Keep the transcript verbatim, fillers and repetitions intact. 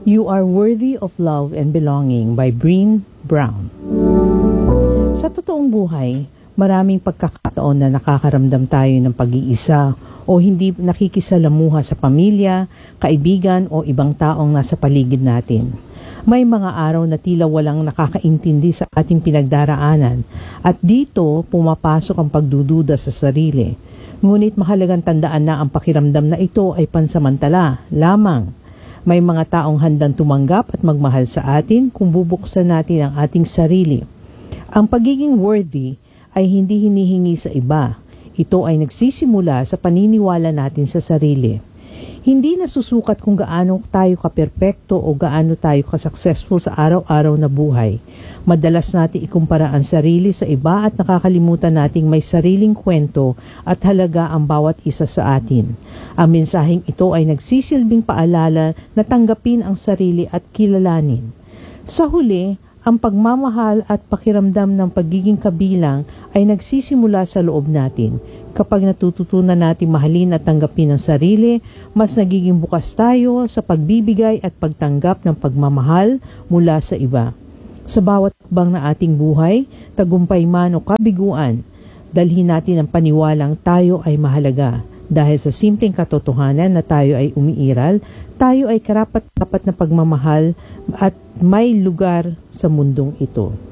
You Are Worthy of Love and Belonging by Brené Brown. Sa totoong buhay, maraming pagkakataon na nakakaramdam tayo ng pag-iisa o hindi nakikisalamuha sa pamilya, kaibigan o ibang taong nasa paligid natin. May mga araw na tila walang nakakaintindi sa ating pinagdaraanan at dito pumapasok ang pagdududa sa sarili. Ngunit mahalagang tandaan na ang pakiramdam na ito ay pansamantala lamang. May mga taong handang tumanggap at magmahal sa atin kung bubuksan natin ang ating sarili. Ang pagiging worthy ay hindi hinihingi sa iba. Ito ay nagsisimula sa paniniwala natin sa sarili. Hindi nasusukat kung gaano tayo kaperpekto o gaano tayo ka-successful sa araw-araw na buhay. Madalas natin ikumpara ang sarili sa iba at nakakalimutan nating may sariling kwento at halaga ang bawat isa sa atin. Ang mensaheng ito ay nagsisilbing paalala na tanggapin ang sarili at kilalanin. Sa huli, ang pagmamahal at pakiramdam ng pagiging kabilang ay nagsisimula sa loob natin. Kapag natututunan natin mahalin at tanggapin ang sarili, mas nagiging bukas tayo sa pagbibigay at pagtanggap ng pagmamahal mula sa iba. Sa bawat hakbang na ating buhay, tagumpay man o kabiguan, dalhin natin ang paniwalang tayo ay mahalaga. Dahil sa simpleng katotohanan na tayo ay umiiral, tayo ay karapat-dapat na pagmamahal at may lugar sa mundong ito.